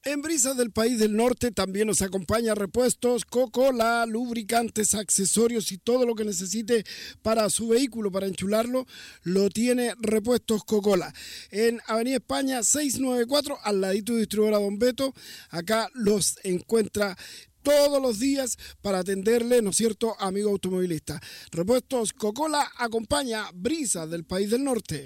En Brisas del País del Norte también nos acompaña Repuestos Coca-Cola, lubricantes, accesorios y todo lo que necesite para su vehículo, para enchularlo, lo tiene Repuestos Coca-Cola. En Avenida España 694, al ladito de distribuidora Don Beto, acá los encuentra todos los días para atenderle, ¿no es cierto, amigo automovilista? Repuestos Coca-Cola acompaña Brisas del País del Norte.